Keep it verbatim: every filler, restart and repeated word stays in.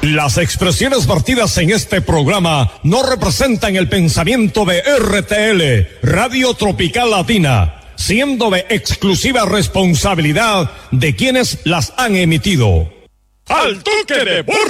Las expresiones vertidas en este programa no representan el pensamiento de R T L, Radio Tropical Latina, siendo de exclusiva responsabilidad de quienes las han emitido. ¡Al toque de burro!